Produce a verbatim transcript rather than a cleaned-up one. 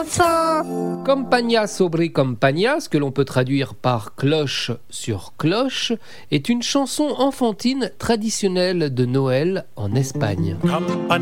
enfants. Campagna sobre campagna, ce que l'on peut traduire par cloche sur cloche, est une chanson enfantine traditionnelle de Noël en Espagne. Campagna